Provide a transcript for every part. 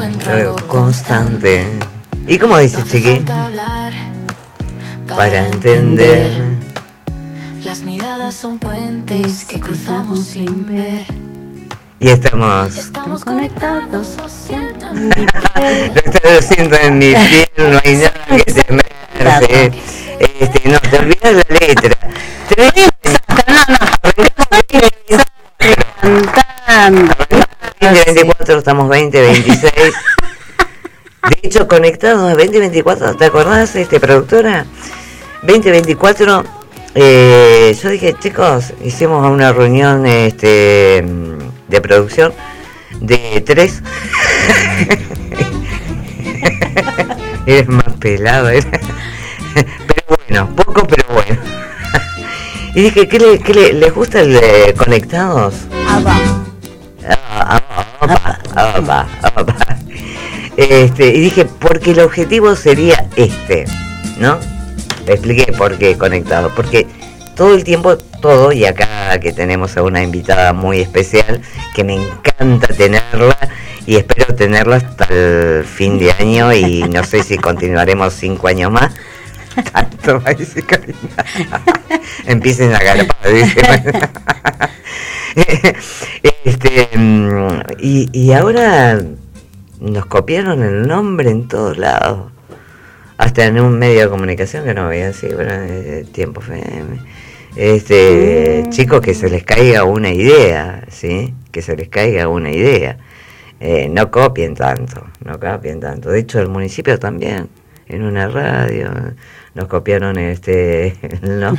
constante. ¿Y cómo dice, chiqui? Para entender. Las miradas son puentes que cruzamos sin ver. Y estamos conectados. Lo estoy haciendo en mi piel, no hay nada que temer. No, te olvidas la letra. Cantando. 2024, estamos 2026. De hecho, conectados a 2024, ¿te acordás, productora? 2024, yo dije, chicos, hicimos una reunión de producción de 3. Eres más pelado, pero bueno, poco, pero bueno. Y dije, ¿qué les gusta el de Conectados? Y dije, porque el objetivo sería ¿no? Le expliqué por qué Conectados. Porque todo el tiempo, y acá que tenemos a una invitada muy especial, que me encanta tenerla, y espero tenerla hasta el fin de año, y no sé si continuaremos 5 años más. Tanto va a decir Karina. Empiecen a garpar, dice. Y ahora nos copiaron el nombre en todos lados, hasta en un medio de comunicación que no voy a decir, pero Tiempo FM. Chicos, que se les caiga una idea, ¿sí? Que se les caiga una idea. No copien tanto. De hecho, el municipio también, en una radio, nos copiaron no.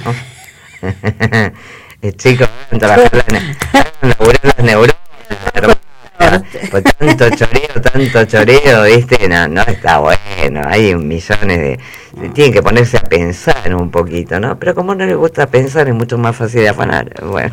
Chicos, trabajar las neuronas, pues tanto choreo, ¿viste? No está bueno, hay millones tienen que ponerse a pensar un poquito, ¿no? Pero como no les gusta pensar, es mucho más fácil de afanar, bueno.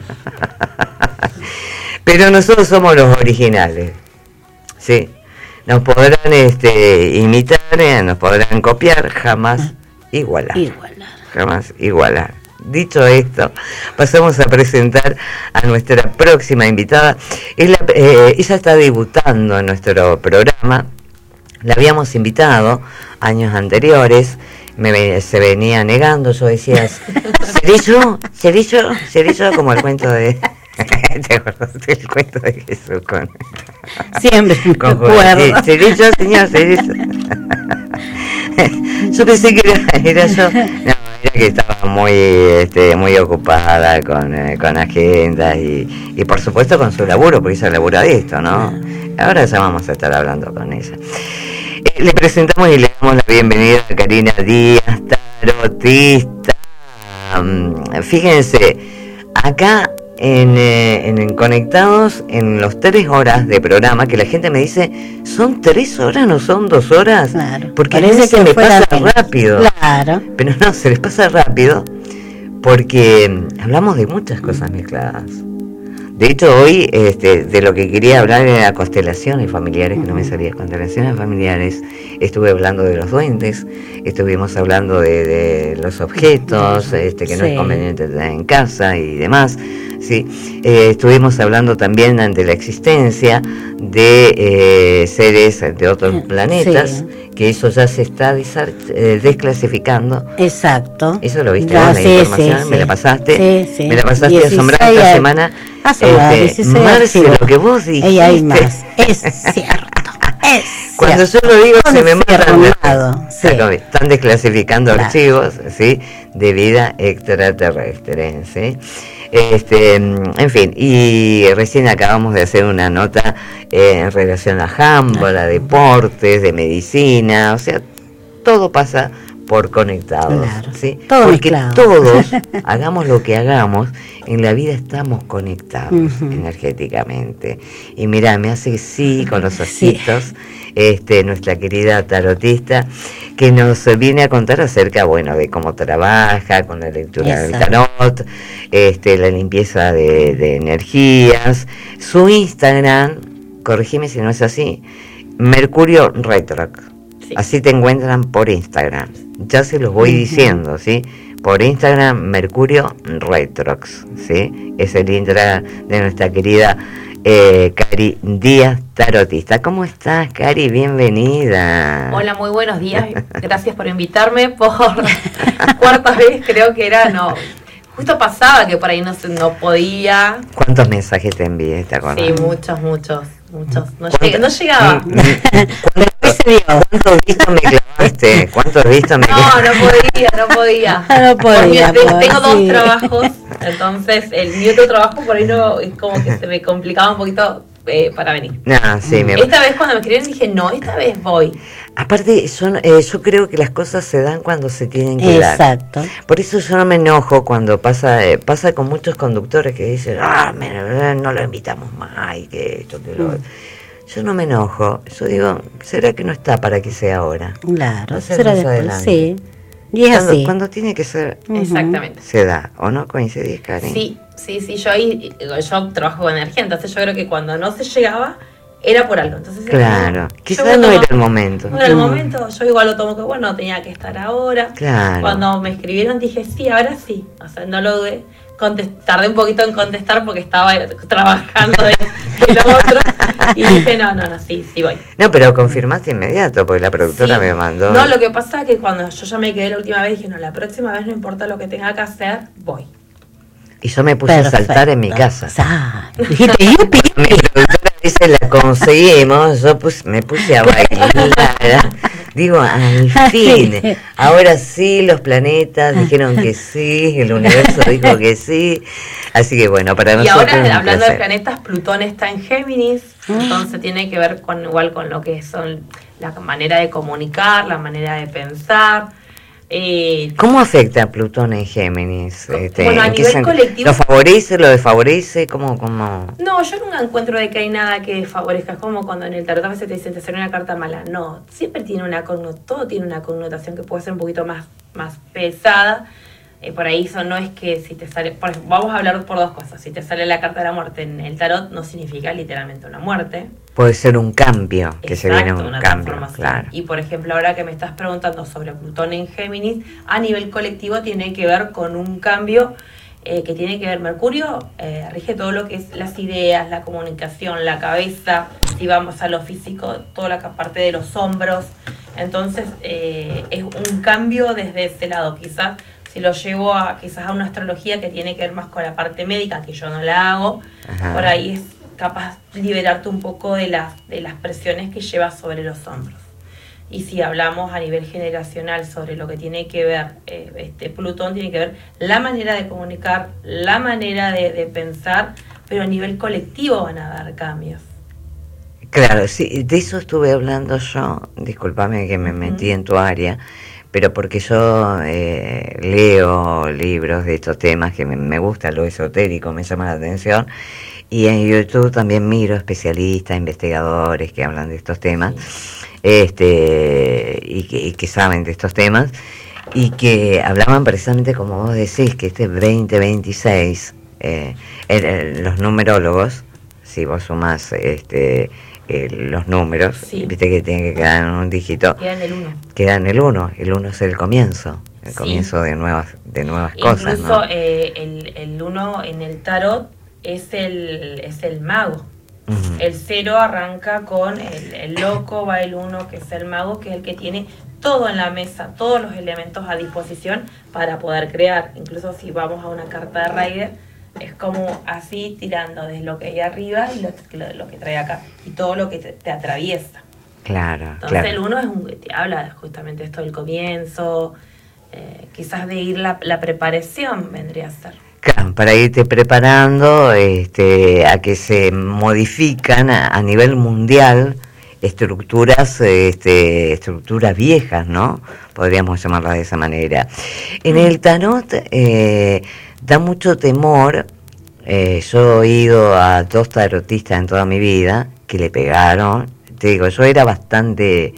Pero nosotros somos los originales, ¿sí? Nos podrán imitar, nos podrán copiar, jamás igualar. Jamás igualar. Dicho esto, pasamos a presentar a nuestra próxima invitada. Ella está debutando en nuestro programa. La habíamos invitado años anteriores. Se venía negando. Yo decía, ¿seré yo? Como el cuento de... ¿Te acuerdas del cuento de Jesús? Siempre me acuerdo. ¿Seré yo, señor? ¿Seré yo? Yo pensé que era yo. No, era que estaba muy ocupada con agendas y por supuesto con su laburo, porque ella labura de esto, ¿no? Ahora ya vamos a estar hablando con ella. Le presentamos y le damos la bienvenida a Karina Díaz, tarotista. Fíjense, acá en Conectados, en los 3 horas de programa, que la gente me dice, ¿son 3 horas, no son 2 horas? Claro, porque a veces se me pasa rápido. Claro. Pero no, se les pasa rápido porque hablamos de muchas cosas mezcladas. De hecho, hoy de lo que quería hablar era constelaciones familiares, que no me salía, constelaciones familiares. Estuve hablando de los duendes, estuvimos hablando de los objetos, que no es conveniente tener en casa y demás. Sí, estuvimos hablando también de la existencia de seres de otros planetas, que eso ya se está desclasificando. Exacto. Eso lo viste vos, la información, me la pasaste. Sí. Me la pasaste asombrada esta semana. Marce, lo que vos dijiste. Y hay más. Es cierto. Cuando yo lo digo se me matan. Están desclasificando archivos, ¿sí? De vida extraterrestre, ¿sí? En fin, y recién acabamos de hacer una nota en relación a handball, a deportes, de medicina, o sea, todo pasa por Conectados, claro, ¿sí? Todo porque mezclado. Todos, hagamos lo que hagamos, en la vida estamos conectados energéticamente. Y mira, me hace sí con los ojitos, nuestra querida tarotista, que nos viene a contar acerca, de cómo trabaja con la lectura del tarot, la limpieza de energías, su Instagram, corregime si no es así, Mercurio Retrox. Sí. Así te encuentran por Instagram. Ya se los voy diciendo, ¿sí? Por Instagram, Mercurio Retrox, ¿sí? Es el Instagram de nuestra querida Cari Díaz, tarotista. ¿Cómo estás, Cari? Bienvenida. Hola, muy buenos días. Gracias por invitarme por cuarta vez, creo que era, no. Justo pasaba que por ahí no podía. ¿Cuántos mensajes te envié? ¿Te acuerdas? Sí, muchos. No llegaba. ¿Cuántos vistos me clavaste? ¿Cuántos vistos me clavaste? No podía. Porque tengo dos trabajos, entonces mi otro trabajo por ahí no, es como que se me complicaba un poquito para venir. Esta vez cuando me escribieron dije, no, esta vez voy. Aparte, yo creo que las cosas se dan cuando se tienen que dar. Exacto. Por eso yo no me enojo cuando pasa con muchos conductores que dicen, no lo invitamos más, y que esto, que lo otro. Yo no me enojo, yo digo, ¿será que no está para que sea ahora? Claro, será después, sí. Y es así. Cuando tiene que ser, exactamente. Se da, ¿o no coincidís, Karen? Sí, yo trabajo con energía, entonces yo creo que cuando no se llegaba, era por algo. Entonces, claro, quizás no era el momento. No era el momento, yo igual lo tomo que bueno, tenía que estar ahora. Claro. Cuando me escribieron dije, sí, ahora sí. O sea, no lo dudé. Tardé un poquito en contestar porque estaba trabajando de lo otro. Y dije, no, sí voy. No, pero confirmaste inmediato, porque la productora me mandó. No, lo que pasa es que cuando yo ya me quedé la última vez, dije, no, la próxima vez no importa lo que tenga que hacer, voy. Y yo me puse a saltar en mi casa. Dijiste, yupi. Mi productora dice, la conseguimos, yo me puse a bailar. Digo, al fin, ahora sí los planetas dijeron que sí, el universo dijo que sí, así que bueno, para nosotros. Y ahora, hablando de planetas, Plutón está en Géminis, entonces tiene que ver con lo que son la manera de comunicar, la manera de pensar. ¿Cómo afecta a Plutón en Géminis? Bueno, a nivel colectivo. ¿Lo favorece, lo desfavorece? ¿Cómo? No, yo nunca encuentro de que hay nada que desfavorezca. Es como cuando en el tarot a veces te dicen te sale una carta mala. No, siempre tiene todo tiene una connotación que puede ser un poquito más pesada. Por ahí eso no es que si te sale, por ejemplo, vamos a hablar por dos cosas. Si te sale la carta de la muerte en el tarot, no significa literalmente una muerte. Puede ser un cambio, que exacto, se viene un una cambio, claro. Y por ejemplo, ahora que me estás preguntando sobre Plutón en Géminis, a nivel colectivo tiene que ver con un cambio que tiene que ver, Mercurio rige todo lo que es las ideas, la comunicación, la cabeza, si vamos a lo físico, toda la parte de los hombros. Entonces, es un cambio desde ese lado, quizás. Si lo llevo quizás a una astrología que tiene que ver más con la parte médica, que yo no la hago, por ahí es capaz de liberarte un poco de las presiones que llevas sobre los hombros. Y si hablamos a nivel generacional sobre lo que tiene que ver, Plutón tiene que ver la manera de comunicar, la manera de pensar, pero a nivel colectivo van a dar cambios. Claro, sí, de eso estuve hablando yo, discúlpame que me metí en tu área, pero porque yo leo libros de estos temas, que me gusta lo esotérico, me llama la atención, y en YouTube también miro especialistas, investigadores que hablan de estos temas, y que saben de estos temas, y que hablaban precisamente como vos decís, que este 2026, los numerólogos, si vos sumás los números, viste que tienen que quedar en un dígito, queda en el 1. Queda en el 1, el 1 es el comienzo de nuevas cosas, incluso, ¿no? El 1 en el tarot es el mago. Uh-huh. El 0 arranca con el loco, va el 1 que es el mago, que es el que tiene todo en la mesa, todos los elementos a disposición para poder crear. Incluso si vamos a una carta de Rider, es como así tirando desde lo que hay arriba y lo que trae acá y todo lo que te atraviesa. Claro. Entonces claro. el 1 te habla justamente esto del comienzo, quizás de ir la preparación vendría a ser. Claro, para irte preparando a que se modifican a nivel mundial estructuras viejas, ¿no? Podríamos llamarlas de esa manera. En el tarot da mucho temor. Yo he ido a 2 tarotistas en toda mi vida que le pegaron. Te digo, yo era bastante...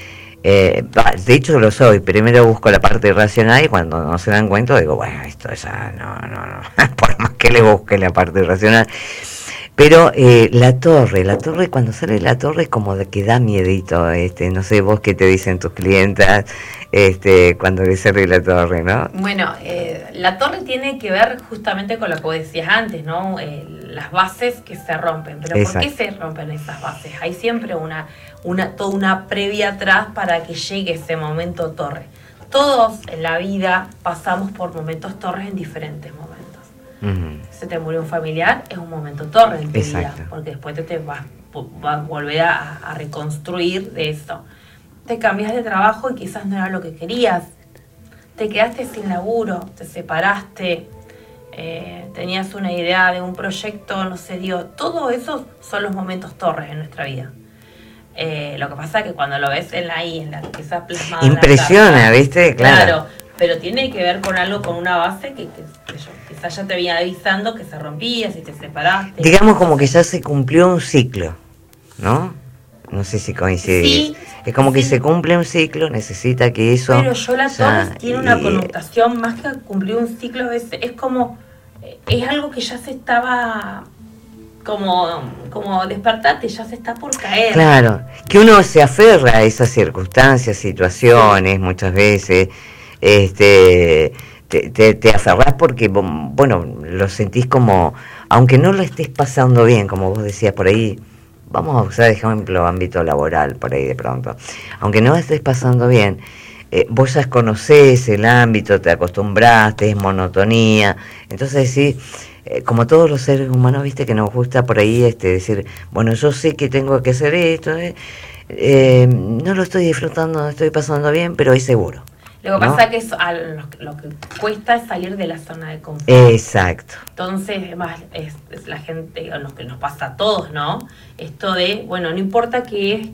de hecho lo soy. Primero busco la parte racional y cuando no se dan cuenta digo, bueno, esto ya no. Por más que le busque la parte racional. Pero la torre, cuando sale la torre como de que da miedito, no sé vos qué te dicen tus clientas, cuando le sale la torre, ¿no? Bueno, la torre tiene que ver justamente con lo que vos decías antes, ¿no? las bases que se rompen. Pero Exacto. ¿por qué se rompen esas bases? Hay siempre toda una previa atrás para que llegue ese momento torre. Todos en la vida pasamos por momentos torres en diferentes momentos. Si te murió un familiar, es un momento torre en tu vida, porque después te vas a volver a reconstruir de eso. Te cambias de trabajo y quizás no era lo que querías. Te quedaste sin laburo, te separaste, tenías una idea de un proyecto, no se dio. Todo eso son los momentos torres en nuestra vida. Lo que pasa es que cuando lo ves en la quizás plasmado impresiona, en la carta, ¿viste? Claro. Pero tiene que ver con algo, con una base que quizás ya te venía avisando que se rompía, si te separaste. Digamos como que ya se cumplió un ciclo, ¿no? No sé si coincide. Sí, es como que se cumple un ciclo, necesita que eso... Pero la torre tiene una connotación más que cumplir un ciclo, es como... Es algo que ya se estaba... Como despertate, ya se está por caer. Claro, que uno se aferra a esas circunstancias, situaciones, muchas veces, te aferrás porque, bueno, lo sentís como, aunque no lo estés pasando bien, como vos decías por ahí, vamos a usar de ejemplo ámbito laboral por ahí de pronto, aunque no lo estés pasando bien, vos ya conocés el ámbito, te acostumbraste, es monotonía, entonces decís, como todos los seres humanos, viste que nos gusta por ahí decir, bueno, yo sé que tengo que hacer esto, no lo estoy disfrutando, no estoy pasando bien, pero es seguro. Lo que pasa es que lo que cuesta es salir de la zona de confort. Exacto. Entonces, además, es la gente, lo que nos pasa a todos, ¿no? Esto de, bueno, no importa que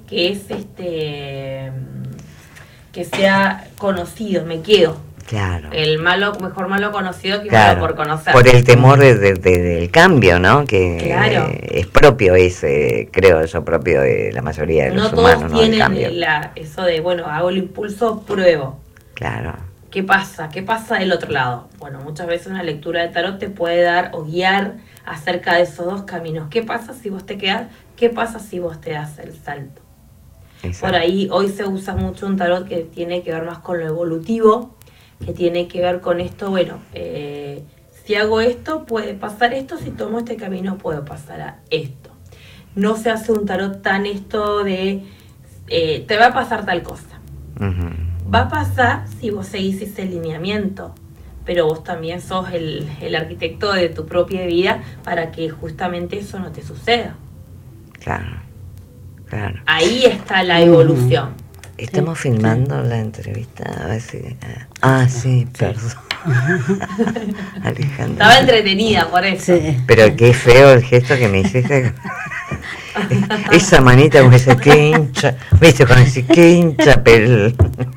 sea conocido, me quedo. Claro. El mejor malo conocido que claro, malo por conocer. Por el temor del cambio, ¿no? Que claro. Es propio creo yo, propio de la mayoría de los humanos, ¿no? Tienen eso de, bueno, hago el impulso, pruebo. Claro. ¿Qué pasa? ¿Qué pasa del otro lado? Bueno, muchas veces una lectura de tarot te puede dar o guiar acerca de esos dos caminos. ¿Qué pasa si vos te quedás? ¿Qué pasa si vos te das el salto? Exacto. Por ahí hoy se usa mucho un tarot que tiene que ver más con lo evolutivo, que tiene que ver con esto, bueno, si hago esto, puede pasar esto, si tomo este camino, puedo pasar a esto. No se hace un tarot tan esto de, te va a pasar tal cosa. Va a pasar si vos seguís ese lineamiento, pero vos también sos el arquitecto de tu propia vida para que justamente eso no te suceda. Claro. Ahí está la evolución. Estamos filmando la entrevista, a ver si... sí, perdón. Alejandra. Estaba entretenida por eso. Sí. Pero qué feo el gesto que me hiciste. Esa manita como ese que hincha, viste, con ese que hincha, pero...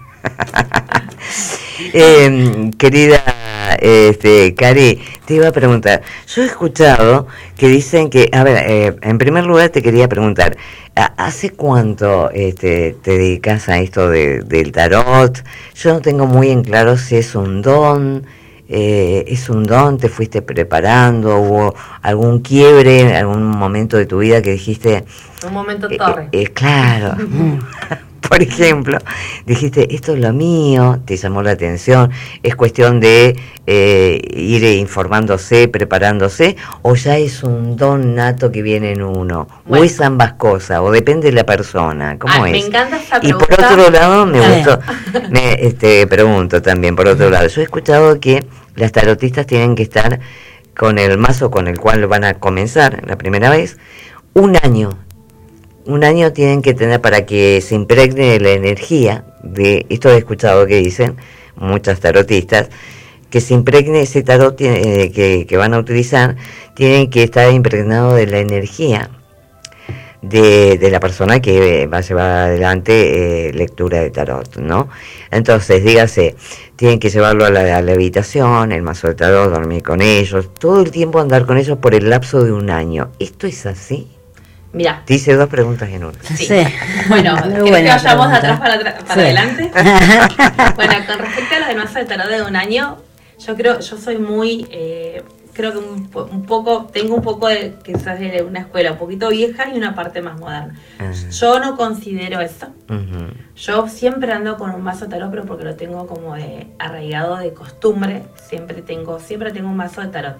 querida Cari, te iba a preguntar, yo he escuchado que dicen que, a ver, en primer lugar te quería preguntar, ¿hace cuánto te dedicas a esto del tarot? Yo no tengo muy en claro si es un don, te fuiste preparando, hubo algún quiebre en algún momento de tu vida que dijiste... Un momento torre. Claro. Por ejemplo, dijiste, esto es lo mío, te llamó la atención, es cuestión de ir informándose, preparándose, o ya es un don nato que viene en uno, bueno, o es ambas cosas, o depende de la persona, ¿cómo es? Me encanta esta pregunta. Y por otro lado, me gustó, pregunto también, por otro lado, yo he escuchado que las tarotistas tienen que estar con el mazo con el cual van a comenzar la primera vez, un año tienen que tener para que se impregne la energía de, esto he escuchado que dicen muchas tarotistas, que se impregne ese tarot que van a utilizar, tienen que estar impregnado de la energía de la persona que va a llevar adelante lectura de tarot, ¿no? Entonces, dígase, tienen que llevarlo a la habitación, el mazo de tarot, dormir con ellos, todo el tiempo andar con ellos por el lapso de un año. ¿Esto es así? Mira. Te hice dos preguntas en una. Sí. Bueno, ¿querés que vayamos de atrás para adelante? Bueno, con respecto a lo del mazo de tarot de un año, yo soy muy, creo que tengo un poco de, quizás de una escuela un poquito vieja y una parte más moderna. Yo no considero eso. Yo siempre ando con un mazo de tarot, pero porque lo tengo como arraigado de costumbre. Siempre tengo un mazo de tarot.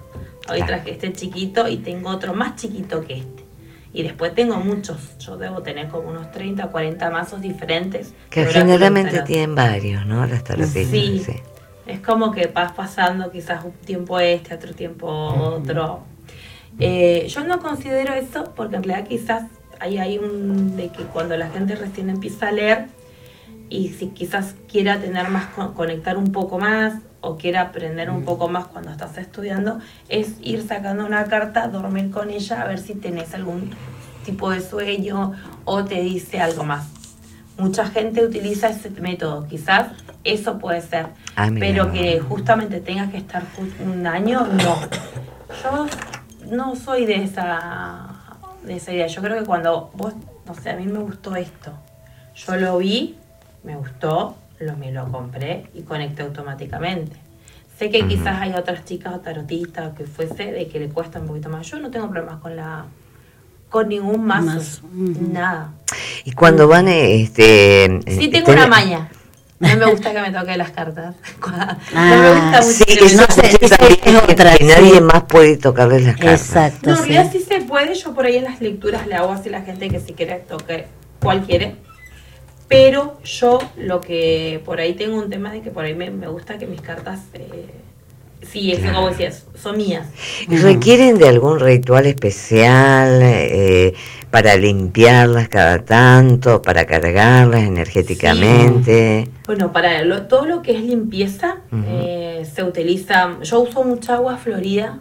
Hoy Claro. traje este chiquito y tengo otro más chiquito que este. Y después tengo muchos, yo debo tener como unos 30, 40 mazos diferentes. Que de oráculos generalmente tarot. tienen varios, ¿no? Las tarotinas. Sí. Sí. Es como que vas pasando quizás un tiempo otro tiempo otro. Yo no considero eso porque en realidad quizás hay un de que cuando la gente recién empieza a leer y si quizás quiera tener más, conectar un poco más o quiera aprender un poco más cuando estás estudiando, es ir sacando una carta, dormir con ella, a ver si tenés algún tipo de sueño o te dice algo más. Mucha gente utiliza ese método, quizás eso puede ser, Mira. pero que justamente tengas que estar un año, no. Yo no soy de esa idea. Yo creo que cuando vos, no sé, a mí me gustó esto. Yo lo vi, me gustó, me lo compré y conecté automáticamente. Sé que quizás hay otras chicas o tarotistas o que fuese de que le cuesta un poquito más. Yo no tengo problemas con ningún mazo, nada. Y cuando van, Sí, tengo una maña. No me gusta que me toque las cartas. No me gusta mucho. Sí, que me eso toque. esa también, es otra, que sí. nadie más puede tocarles las cartas. Exacto. No, en sí. realidad sí se puede. Yo por ahí en las lecturas le hago así a la gente que si quiere toque cual quiere. Pero yo lo que por ahí tengo un tema de que por ahí me gusta que mis cartas, sí, eso como decías, son mías. ¿Y requieren de algún ritual especial para limpiarlas cada tanto, para cargarlas energéticamente? Bueno, para todo lo que es limpieza, se utiliza, yo uso mucha agua florida,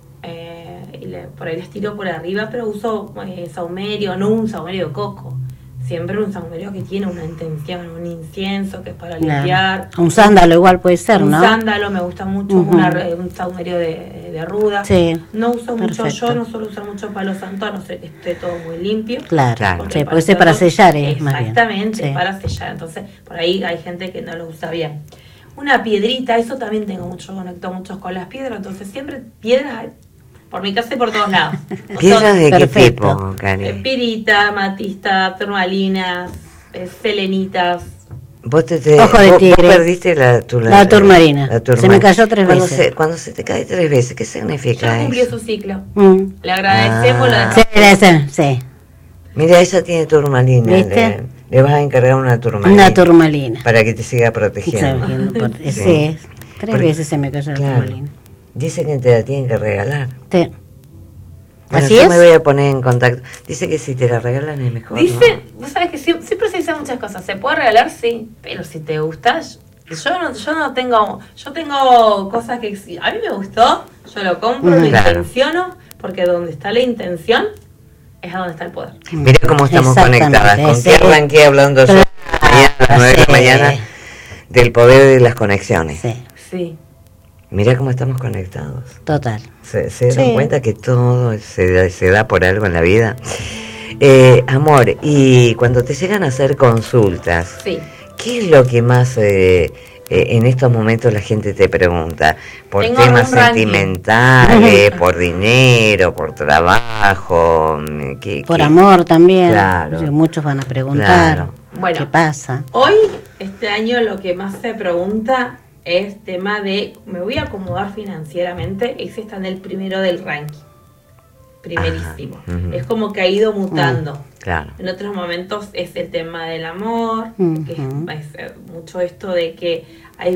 y por ahí les tiro por arriba, pero uso saumerio, no un saumerio de coco, siempre un saumerio que tiene una intención, un incienso que es para limpiar. Un sándalo igual puede ser, Un ¿no? sándalo, me gusta mucho, un saumerio de ruda. Sí. No uso mucho, Perfecto. yo no suelo usar mucho palo santo, a no ser que esté todo muy limpio. Claro, Claro. sí, puede ser para sellar, más bien. Exactamente, Sí. para sellar. Entonces, por ahí hay gente que no lo usa bien. Una piedrita, eso también tengo mucho, conecto mucho con las piedras, entonces siempre piedras por mi casa y por todos lados. ¿Piedras de qué Perfecto. tipo, Cari? Pirita, matista, turmalinas, selenitas. Vos Ojo de vos tigre. perdiste la turmalina. la Se me cayó 3 Cuando veces. cuando se te cae 3 veces, ¿qué significa Ya cumplió eso? su ciclo. Mm. Le agradecemos la Sí, debe ser, sí. Mira, esa tiene turmalina. ¿Viste? Le vas a encargar una turmalina. Una turmalina. Para que te siga protegiendo. Sí, Sí. 3 Porque- veces se me cayó la claro. turmalina. Dice que te la tienen que regalar. Sí. Bueno, ¿Así yo es? me voy a poner en contacto. Dice que si te la regalan es mejor. Dice, vos sabés que siempre se dicen muchas cosas. Se puede regalar, sí, pero si te gusta, yo no tengo, yo tengo cosas que si a mí me gustó, yo lo compro, lo Claro. intenciono, porque donde está la intención es a donde está el poder. ¿No? Mira cómo estamos Exactamente, conectadas. ¿Con sí. qué arranqué hablando yo mañana a las 9 de la Sí. mañana del poder de las conexiones? Sí, Sí. Mira cómo estamos conectados. total. ¿Se dan Sí. cuenta que todo se da por algo en la vida? Amor, y cuando te llegan a hacer consultas, Sí. ¿qué es lo que más en estos momentos la gente te pregunta? ¿Por Tengo temas un ranking. sentimentales, por dinero, por trabajo? Por amor también. Claro. Porque muchos van a preguntar Claro. Bueno. qué pasa. Hoy, este año, lo que más se pregunta es tema de, me voy a acomodar financieramente, ese está en el primero del ranking. Primerísimo. Ajá, ujú. Es como que ha ido mutando. Claro. En otros momentos es el tema del amor, que Ujú. es mucho esto de que hay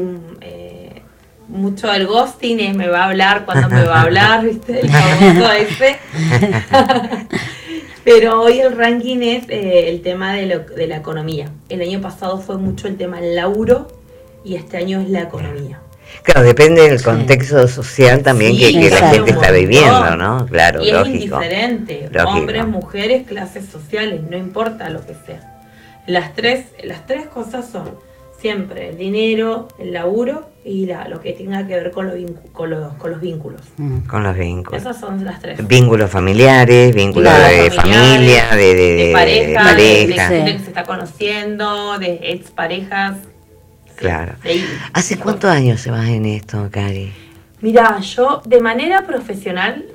mucho del ghosting, me va a hablar cuando me va a hablar, ¿viste? El famoso ese. Pero hoy el ranking es el tema de la economía. El año pasado fue mucho el tema del laburo y este año es la economía. Claro, depende del contexto social también Sí, que la exacto. gente está viviendo, ¿no? Claro, Y es lógico. indiferente, Lógico. hombres, mujeres, clases sociales, no importa lo que sea. Las tres cosas son siempre el dinero, el laburo y lo que tenga que ver con los vínculos. Con los vínculos. Esas son las tres. Vínculos familiares, vínculos Claro, de familia, de pareja, de pareja. gente Sí. que se está conociendo, de exparejas. Sí, Claro. de ahí. ¿Hace cuántos años se vas en esto, Cari? Mira, yo de manera profesional,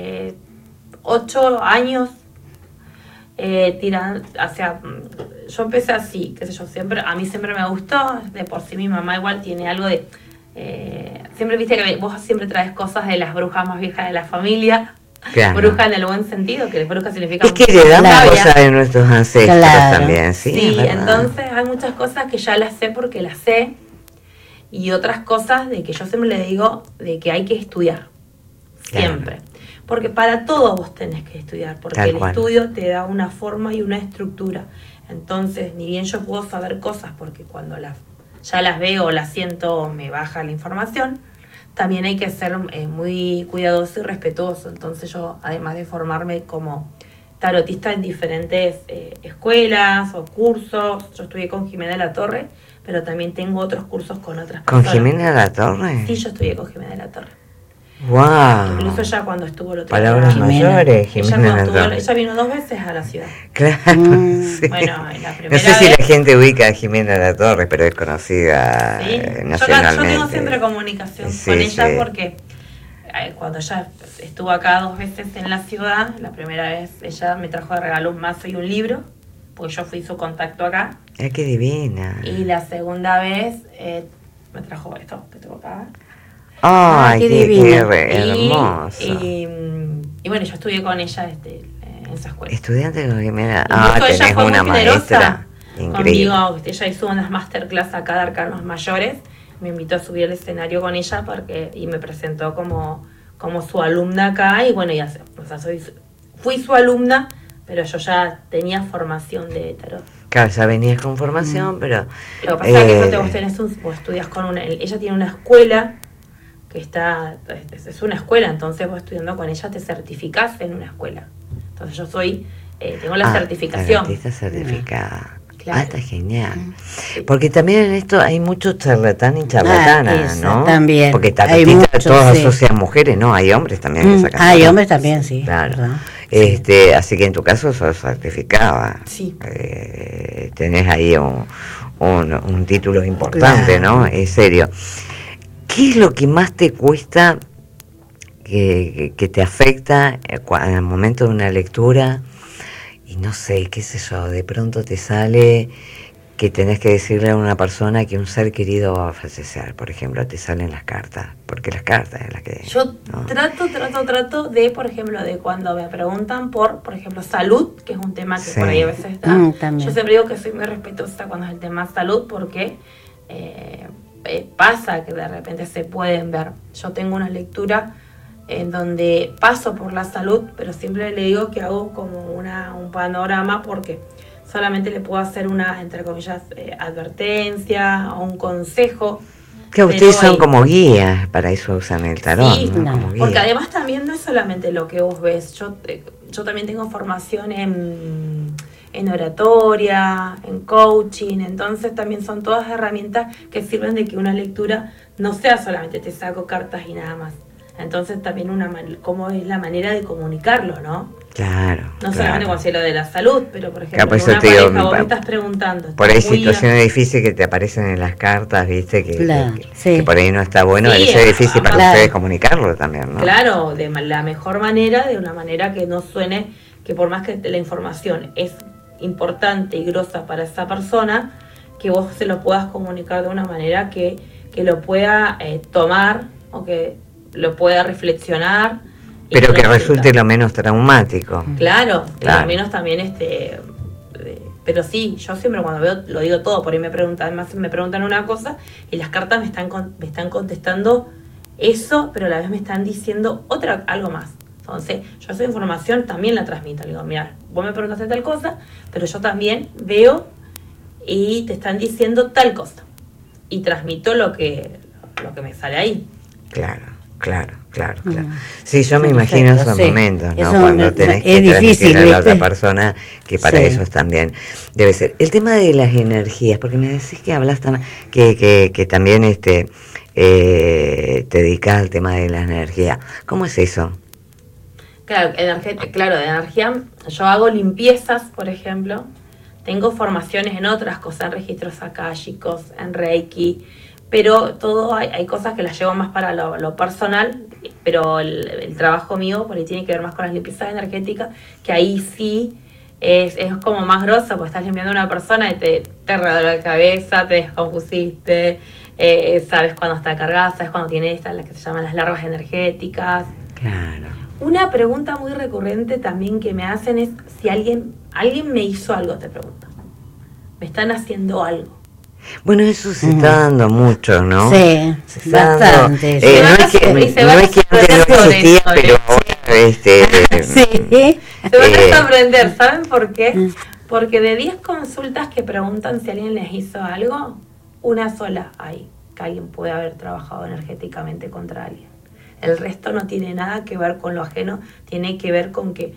8 años tirando, o sea, yo empecé así, qué sé yo, a mí siempre me gustó, de por sí mi mamá igual tiene algo de, siempre viste que vos siempre traes cosas de las brujas más viejas de la familia. Claro. Bruja en el buen sentido, que bruja significa... Es que heredamos Claro. cosas de nuestros ancestros Claro. también, ¿sí? Sí, es verdad. entonces hay muchas cosas que ya las sé porque las sé, y otras cosas de que yo siempre le digo de que hay que estudiar, siempre. Claro. Porque para todo vos tenés que estudiar, porque Tal el cual. estudio te da una forma y una estructura. Entonces, ni bien yo puedo saber cosas, porque cuando ya las veo o las siento, me baja la información, también hay que ser muy cuidadoso y respetuoso. Entonces yo, además de formarme como tarotista en diferentes escuelas o cursos, yo estudié con Jimena de la Torre, pero también tengo otros cursos con otras ¿Con personas. Jimena de la Torre? Sí, yo estudié con Jimena de la Torre. ¡Wow! Incluso ella cuando estuvo el otro Palabras día, mayores, ella, Jimena cuando de la estuvo, Torre. ella vino 2 veces a la ciudad. Claro, sí. Bueno, la No primera sé si vez... la gente ubica a Jimena de la Torre, pero es conocida Sí, nacionalmente. yo tengo siempre comunicación Sí, con ella sí. porque cuando ella estuvo acá 2 veces en la ciudad, la primera vez ella me trajo de regalo un mazo y un libro, porque yo fui su contacto acá. ¡Ay, qué divina! Y la segunda vez me trajo esto que tengo acá. ¡Ay, qué qué divina! hermoso! Y bueno, yo estudié con ella en esa escuela. Estudiante con Jimena. Incluso ella Tenés fue una muy generosa maestra increíble. conmigo. Ella hizo unas masterclass acá de arcanos mayores. Me invitó a subir al escenario con ella y me presentó como su alumna acá. Y bueno, fui su alumna, pero yo ya tenía formación de tarot. Claro, ya venías con formación, pero... Lo que pasa es que vos estudias con ella tiene una escuela que es una escuela, entonces vos estudiando con ella te certificás en una escuela. Entonces yo tengo la certificación. Artista certificada. Claro. Está genial. Porque también en esto hay muchos charlatán y charlatana, eso, ¿no? también. Porque Hay tarotistas muchos, todos sí. asocian mujeres, ¿no? Hay hombres también que sacan Hay tarot. hombres también, sí. Claro. ¿verdad? Así que en tu caso sos certificada. Sí. Tenés ahí un título importante, Claro. ¿no? Es serio. ¿Qué es lo que más te cuesta, que te afecta en el momento de una lectura? Y no sé, qué sé yo, de pronto te sale que tenés que decirle a una persona que un ser querido va a fallecer, por ejemplo, te salen las cartas, porque las cartas es las que... Yo ¿no? trato de, por ejemplo, de cuando me preguntan por ejemplo, salud, que es un tema que Sí. por ahí a veces está. También. Yo siempre digo que soy muy respetuosa cuando es el tema salud, porque pasa que de repente se pueden ver. Yo tengo una lectura en donde paso por la salud, pero siempre le digo que hago como un panorama, porque solamente le puedo hacer una, entre comillas, advertencia o un consejo. Que ustedes Pero son como guías, para eso usan el tarot, Sí, ¿no? no, Como guías. Porque además también no es solamente lo que vos ves. Yo también tengo formación en oratoria, en coaching, entonces también son todas herramientas que sirven de que una lectura no sea solamente te saco cartas y nada más. Entonces también cómo es la manera de comunicarlo, ¿no? Claro. No solamente cuando se lo de la salud, pero por ejemplo, Claro, por eso una te digo, pareja, vos me estás preguntando. Por ahí ¿estás muy situaciones difíciles que te aparecen en las cartas, viste, Claro, sí. que por ahí no está bueno, Sí, eso es difícil para claro. ustedes comunicarlo también, ¿no? Claro, de la mejor manera, de una manera que no suene, que por más que la información es importante y grosa para esa persona, que vos se lo puedas comunicar de una manera que lo pueda tomar o que lo pueda reflexionar. y Pero que no resulte sienta. lo menos traumático. Claro, Claro. al menos también pero sí, yo siempre cuando veo, lo digo todo, por ahí me preguntan una cosa y las cartas me están contestando eso, pero a la vez me están diciendo algo más. Entonces, yo esa información también la transmito. Le digo, mira, vos me preguntaste tal cosa, pero yo también veo y te están diciendo tal cosa. Y transmito lo que me sale ahí. Claro. Sí, yo me Perfecto, imagino esos sí. momentos, ¿no? Eso Cuando tenés que es difícil, transmitir a la otra ¿viste? persona, que para Sí. eso también debe ser. El tema de las energías, porque me decís que hablas también, que también te dedicas al tema de las energías. ¿Cómo es eso? Claro, de energía, yo hago limpiezas, por ejemplo. Tengo formaciones en otras cosas, en registros akáshicos, en Reiki, pero todo hay cosas que las llevo más para lo personal, pero el trabajo mío por ahí tiene que ver más con las limpiezas energéticas, que ahí sí es como más grosso, porque estás limpiando a una persona y te redoló la cabeza, te descompusiste, sabes cuándo está cargada, sabes cuándo tiene estas, las que se llaman las larvas energéticas. Claro. Una pregunta muy recurrente también que me hacen es si alguien me hizo algo, te pregunto. Me están haciendo algo. Bueno, eso se está dando mucho, ¿no? Sí, se está bastante. Dando, no es que antes no existía, pero ahora sí. Se van a sorprender, ¿saben por qué? Porque de 10 consultas que preguntan si alguien les hizo algo, una sola hay que alguien puede haber trabajado energéticamente contra alguien. El resto no tiene nada que ver con lo ajeno, tiene que ver con que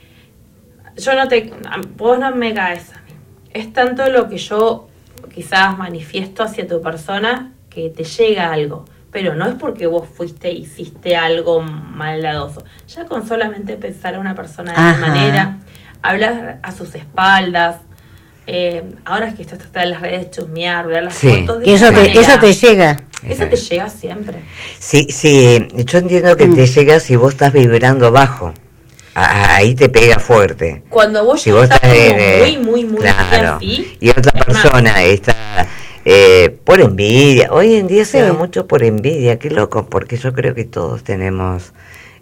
vos no me caes a mí. Es tanto lo que yo quizás manifiesto hacia tu persona que te llega algo, pero no es porque vos hiciste algo maldadoso. Ya con solamente pensar a una persona de esa manera, hablar a sus espaldas, ahora es que esto está en las redes, chusmear, ver las fotos de eso te llega. Eso te llega siempre. Sí, yo entiendo que te llega si vos estás vibrando bajo. Ahí te pega fuerte. Cuando vos si ya vos estás estás muy claro, así, y otra persona está por envidia. Hoy en día se da mucho por envidia, qué loco, porque yo creo que todos tenemos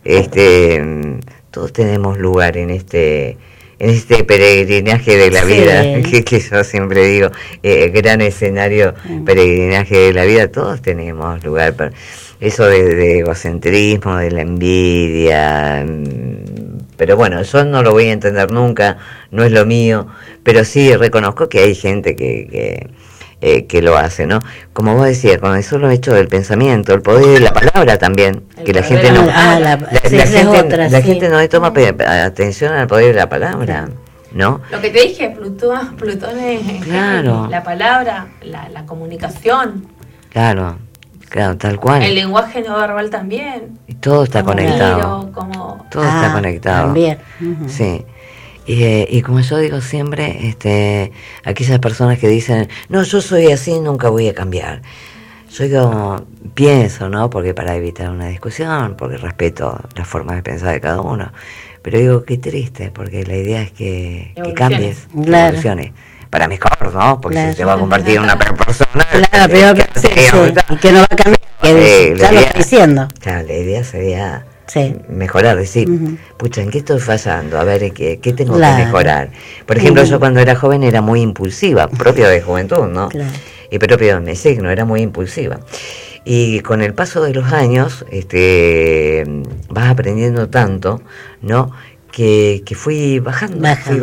lugar en este peregrinaje de la vida, que yo siempre digo, gran escenario, peregrinaje de la vida, todos tenemos lugar. Eso de egocentrismo, de la envidia, pero bueno, yo no lo voy a entender nunca, no es lo mío, pero sí reconozco que hay gente que lo hace, ¿no? Como vos decías, con eso lo he hecho del pensamiento, el poder de la palabra también, que la gente no la gente no le toma atención al poder de la palabra, ¿no? Lo que te dije, Plutón es claro. La palabra, la comunicación. Claro, tal cual. El lenguaje no verbal también. Y todo está conectado. Todo está conectado. También. Sí. Y como yo digo siempre, aquellas personas que dicen, no, yo soy así, nunca voy a cambiar. Yo pienso, ¿no? Porque para evitar una discusión, porque respeto la forma de pensar de cada uno. Pero digo, qué triste, porque la idea es que cambies, que evoluciones. Para mejor, ¿no? Porque si te va a compartir una persona... Claro, pero que no va a cambiar, ya lo estoy diciendo. Claro, la idea sería... mejorar, decir, pucha, ¿en qué estoy fallando? A ver, ¿qué tengo que mejorar? Por ejemplo, yo cuando era joven era muy impulsiva, propio de juventud, ¿no? Claro. Y propio de mi signo, era muy impulsiva. Y con el paso de los años, vas aprendiendo tanto, ¿no? Que fui bajando,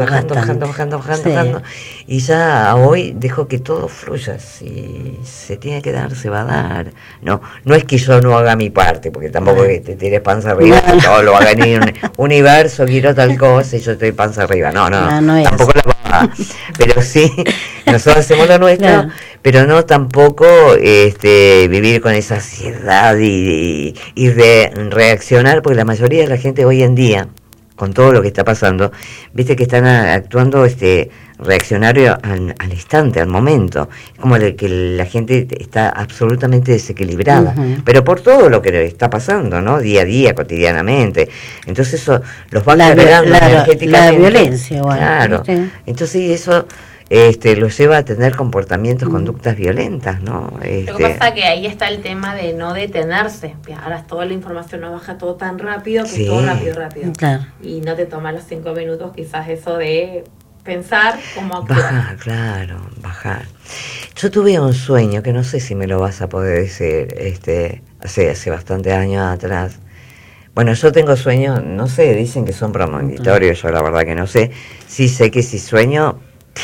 y ya hoy dejo que todo fluya. Si se tiene que dar, se va a dar. No es que yo no haga mi parte, porque tampoco es que te tires panza arriba, que todo lo haga en el universo, quiero tal cosa y yo estoy panza arriba. No tampoco la va. Pero sí, nosotros hacemos lo nuestro, pero no tampoco vivir con esa ansiedad y reaccionar, porque la mayoría de la gente hoy en día, con todo lo que está pasando, viste que están actuando reaccionario al instante, al momento. Es como que la gente está absolutamente desequilibrada, pero por todo lo que le está pasando, ¿no? Día a día, cotidianamente. Entonces eso los va cargando energéticamente. La violencia, claro. Entonces eso los lleva a tener comportamientos, conductas violentas, ¿no? Lo que pasa es que ahí está el tema de no detenerse. Ahora toda la información nos baja todo tan rápido que todo rápido. Claro. Y no te toma los 5 minutos quizás eso de pensar cómo actuar. Bajar. Yo tuve un sueño que no sé si me lo vas a poder decir, hace bastante años atrás. Bueno, yo tengo sueños, no sé, dicen que son premonitorios, yo la verdad que no sé. Sí sé que si sueño...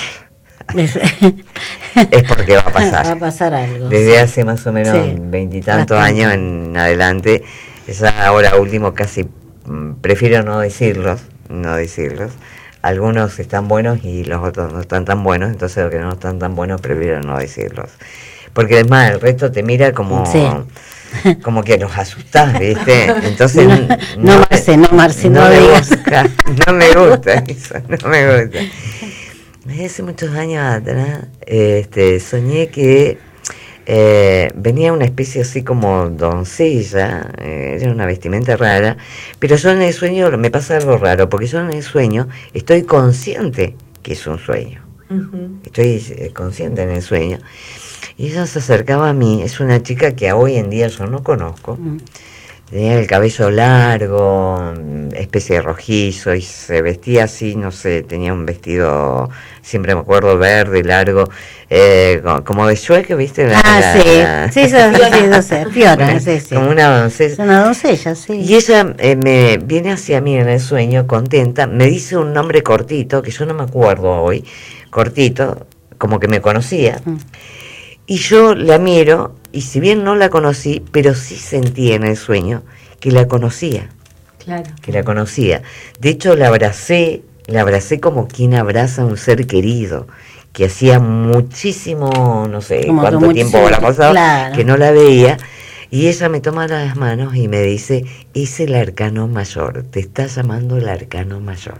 es porque va a pasar. Va a pasar algo. Desde hace más o menos 20 y tantos años en adelante, ya ahora último casi prefiero no decirlos. Algunos están buenos y los otros no están tan buenos, entonces los que no están tan buenos prefiero no decirlos. Porque además el resto te mira como que los asustás, ¿viste? Entonces Marce, no digas. No me gusta eso, no me gusta. Hace muchos años atrás soñé que venía una especie así como doncella, era una vestimenta rara, pero yo en el sueño me pasa algo raro, porque yo en el sueño estoy consciente que es un sueño. Estoy consciente en el sueño. Y ella se acercaba a mí, es una chica que hoy en día yo no conozco. Tenía el cabello largo, especie de rojizo, y se vestía así, no sé, tenía un vestido, siempre me acuerdo, verde, largo, como de Shrek, ¿viste? Sí, no sé, Fiona, no sé, sí. Como una doncella. Es una doncella, sí. Y ella me viene hacia mí en el sueño, contenta, me dice un nombre cortito, que yo no me acuerdo hoy, cortito, como que me conocía, y yo la miro, y si bien no la conocí, pero sí sentí en el sueño que la conocía. Claro. Que la conocía. De hecho, la abracé como quien abraza a un ser querido, que hacía muchísimo, no sé como cuánto tiempo habrá pasado, claro, que no la veía, y ella me toma las manos y me dice, es el arcano mayor, te está llamando el arcano mayor.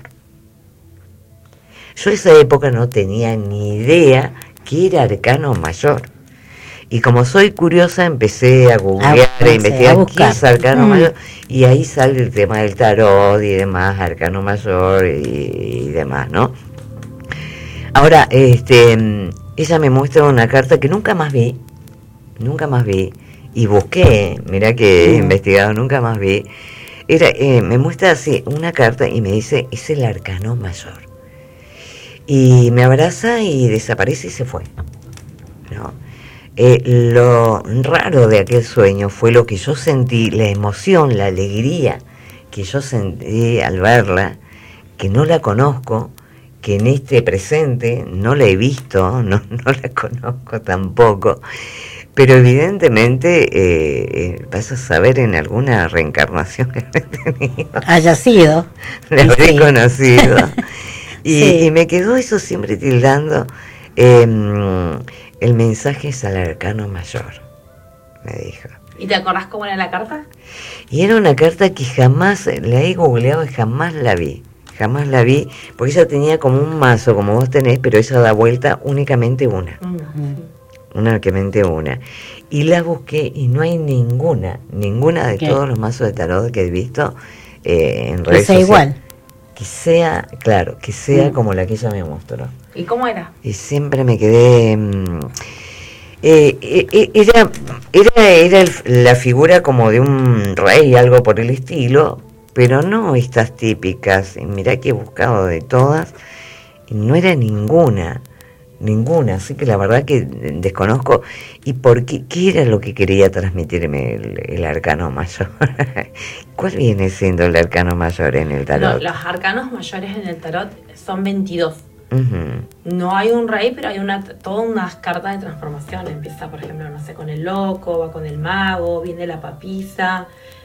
Yo esa época no tenía ni idea que era arcano mayor. Y como soy curiosa, empecé a googlear, a investigar qué es arcano mayor, y ahí sale el tema del tarot y demás, arcano mayor y demás, ¿no? Ahora, ella me muestra una carta que nunca más vi, y busqué, mirá que he investigado, nunca más vi. Me muestra así una carta y me dice, es el arcano mayor. Y me abraza y desaparece y se fue, ¿no? Lo raro de aquel sueño fue lo que yo sentí, la emoción, la alegría que yo sentí al verla, que no la conozco, que en este presente no la he visto, no la conozco tampoco, pero evidentemente vas a saber en alguna reencarnación que he tenido. Haya sido. La habré conocido. Y me quedó eso siempre tildando. El mensaje es al arcano mayor, me dijo. ¿Y te acordás cómo era la carta? Y era una carta que jamás, la he googleado y jamás la vi, porque ella tenía como un mazo, como vos tenés, pero ella da vuelta únicamente una. Únicamente una. Y la busqué y no hay ninguna de todos los mazos de tarot que he visto en redes sociales. Que sea igual. Que sea como la que ella me mostró. ¿Y cómo era? Y siempre me quedé... era la figura como de un rey, algo por el estilo, pero no estas típicas. Y mirá que he buscado de todas, y no era ninguna, así que la verdad que desconozco. ¿Y por qué era lo que quería transmitirme el arcano mayor? ¿Cuál viene siendo el arcano mayor en el tarot? Los arcanos mayores en el tarot son 22. No hay un rey, pero hay todas unas cartas de transformación. Empieza, por ejemplo, no sé, con el loco, va con el mago, viene la papisa,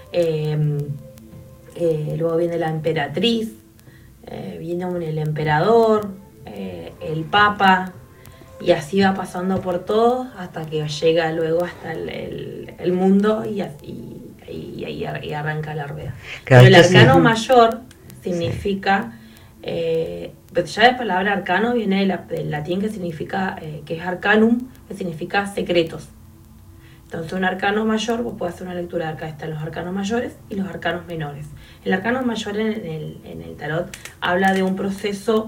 luego viene la emperatriz, viene el emperador, el papa, y así va pasando por todos hasta que llega luego hasta el mundo y arranca la rueda. Claro, pero el arcano mayor significa... Pero ya la palabra arcano viene del latín que significa, que es arcanum, que significa secretos. Entonces un arcano mayor, vos podés hacer una lectura de acá, están los arcanos mayores y los arcanos menores. El arcano mayor en el tarot habla de un proceso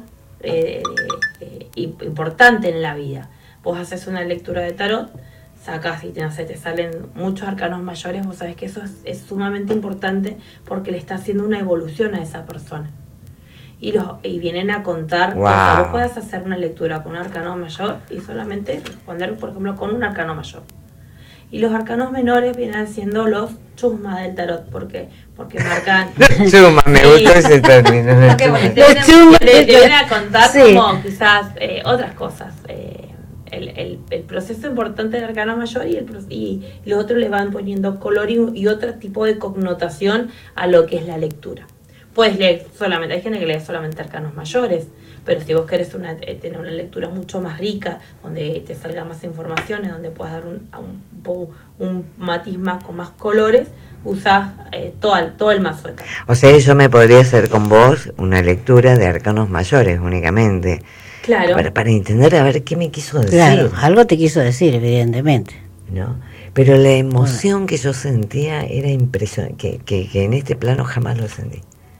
importante en la vida. Vos haces una lectura de tarot, sacás y te salen muchos arcanos mayores, vos sabés que eso es sumamente importante porque le está haciendo una evolución a esa persona. Y vienen a contar, que vos puedas hacer una lectura con un arcano mayor y solamente responder, por ejemplo, con un arcano mayor. Y los arcanos menores vienen siendo los chusmas del tarot, porque marcan... Chusma, me gustó ese término. Te vienen a contar como quizás otras cosas. El proceso importante del arcano mayor y los otros le van poniendo color y otro tipo de connotación a lo que es la lectura. Puedes leer solamente, hay gente que lee solamente arcanos mayores, pero si vos querés tener una lectura mucho más rica, donde te salga más informaciones, donde puedas dar un matiz más con más colores, usás todo el mazo de cartas. O sea, yo me podría hacer con vos una lectura de arcanos mayores únicamente. Claro. Para entender a ver qué me quiso decir. Claro, algo te quiso decir, evidentemente. ¿No? Pero la emoción que yo sentía era impresionante, que en este plano jamás lo sentí.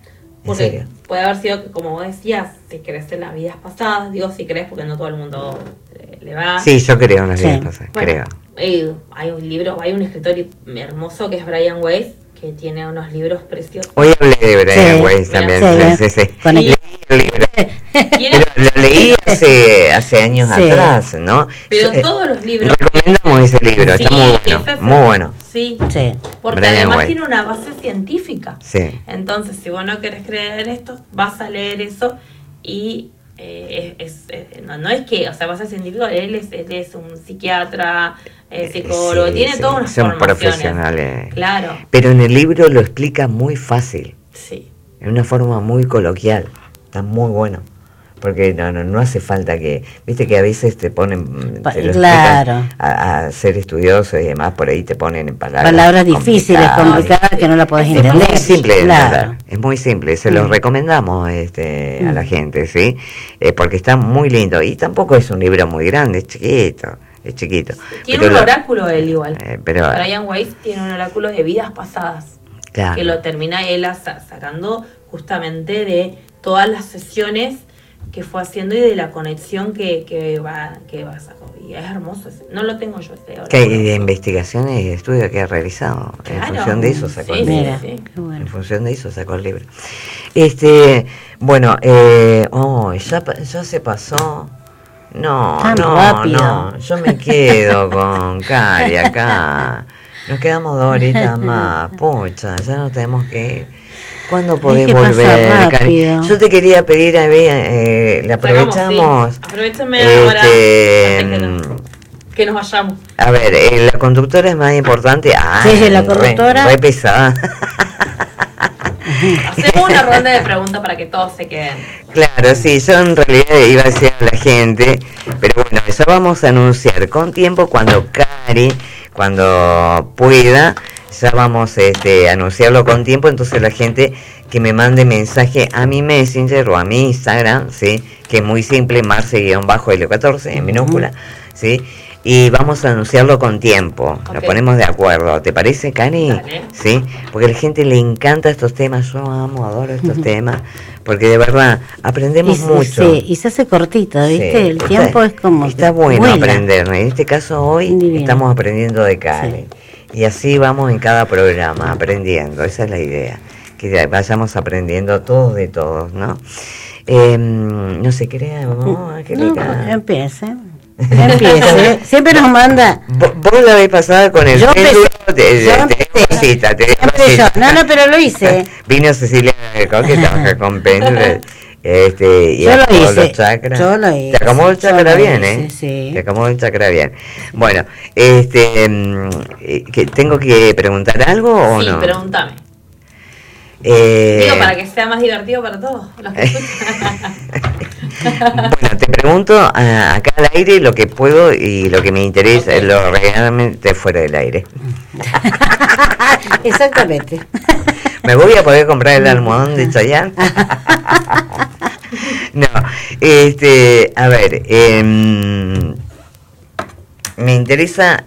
Porque puede haber sido que, como vos decías, si crees en las vidas pasadas, digo si crees porque no todo el mundo le va. Sí, yo creo en las vidas pasadas, creo. Hay un libro, hay un escritor hermoso que es Brian Weiss, que tiene unos libros preciosos. Hoy hablé de Brian Weiss también. Sí. Leí el libro. Lo leí hace años atrás, ¿no? Pero todos los libros. Recomendamos ese libro, está muy bueno. Muy bueno. Sí, porque Brian además Weiss tiene una base científica. Sí. Entonces, si vos no querés creer en esto, vas a leer eso y no es que, o sea, base científica, él es un psiquiatra, psicólogo, tiene todas unas son formaciones. Profesionales. Claro. Pero en el libro lo explica muy fácil. Sí. En una forma muy coloquial. Está muy bueno. Porque no hace falta que, viste que a veces te ponen a ser estudioso y demás, por ahí te ponen en palabras difíciles, complicadas, que no la podés entender. Es muy simple, es muy simple, se los recomendamos a la gente, ¿sí? Porque está muy lindo y tampoco es un libro muy grande, es chiquito. Tiene un oráculo él igual. Brian Weiss tiene un oráculo de vidas pasadas, que lo termina él sacando justamente de todas las sesiones que fue haciendo y de la conexión que va a sacar. Y es hermoso. No lo tengo yo que de investigaciones y estudios que ha realizado. Claro. En función de eso sacó el libro. Sí. Bueno. En función de eso sacó el libro. Bueno, ya se pasó. No, yo me quedo con Cari acá. Nos quedamos 2 horitas más. Pucha, ya nos tenemos que ir. ¿Cuándo podés volver, Cari? Yo te quería pedir, le aprovechamos. Aprovechame ahora que nos vayamos. A ver, la conductora es más importante. La conductora. Re pesada. Hacemos una ronda de preguntas para que todos se queden. Claro, sí, yo en realidad iba a decir a la gente, pero bueno, ya vamos a anunciar con tiempo cuando Cari, cuando pueda. Ya vamos a anunciarlo con tiempo, entonces la gente que me mande mensaje a mi Messenger o a mi Instagram, ¿sí? Que es muy simple, Marce_L14 en minúscula, ¿sí? Y vamos a anunciarlo con tiempo, nos ponemos de acuerdo, ¿te parece, Cari? Dale. ¿Sí? Porque a la gente le encanta estos temas, yo adoro estos temas, porque de verdad aprendemos mucho. Sí, y se hace cortito, ¿viste? El tiempo es como... Está bueno aprender, en este caso hoy estamos aprendiendo de Cari. Sí. Y así vamos en cada programa, aprendiendo, esa es la idea, que vayamos aprendiendo todos de todos, ¿no? No se crea, empiece. Siempre nos manda. Vos la vez pasada con el péndulo, No, pero lo hice. Vino Cecilia que trabaja con péndulo. Y yo lo hice. Los chakras. Yo lo hice. Te acomodó el chakra bien, hice, sí. Te acomodó el chakra bien. Bueno, ¿tengo que preguntar algo o no? Sí, pregúntame. Digo, para que sea más divertido para todos los que Bueno, te pregunto acá al aire lo que puedo y lo que me interesa, lo realmente fuera del aire. Exactamente. ¿Me voy a poder comprar el almohadón de Chayanne? No, a ver, me interesa,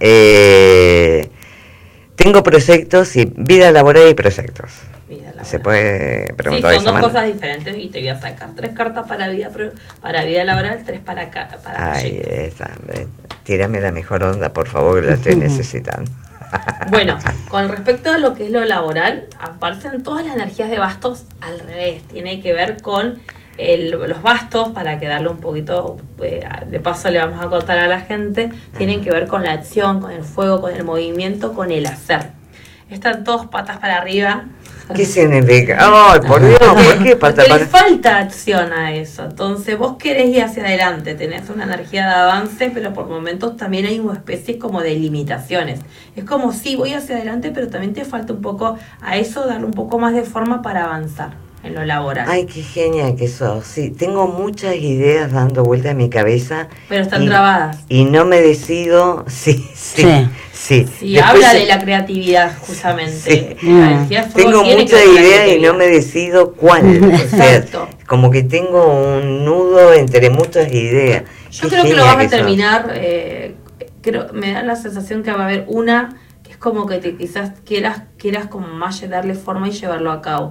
tengo proyectos y vida laboral y proyectos. Se puede preguntar. Sí, son dos cosas diferentes y te voy a sacar 3 cartas para vida laboral, 3 para Ay, tírame la mejor onda, por favor, que la estoy necesitando. Bueno, con respecto a lo que es lo laboral, aparecen todas las energías de bastos al revés. Tiene que ver con los bastos, para que darle un poquito, de paso le vamos a contar a la gente, tienen que ver con la acción, con el fuego, con el movimiento, con el hacer. Están todos patas para arriba. ¿Qué significa? ¡Ay, por Dios! ¿Por qué patas para arriba? Le falta acción a eso. Entonces vos querés ir hacia adelante, tenés una energía de avance, pero por momentos también hay una especie como de limitaciones. Es como si voy hacia adelante, pero también te falta un poco a eso, darle un poco más de forma para avanzar en lo laboral. Ay, qué genial que sos. Sí, tengo muchas ideas dando vuelta en mi cabeza. Pero están trabadas. Y no me decido. Sí. Habla de la creatividad, justamente. Sí. Tengo muchas ideas y no me decido cuál. Exacto. Como que tengo un nudo entre muchas ideas. Yo creo que lo vas a terminar. Me da la sensación que va a haber una que es como que quizás quieras como más darle forma y llevarlo a cabo.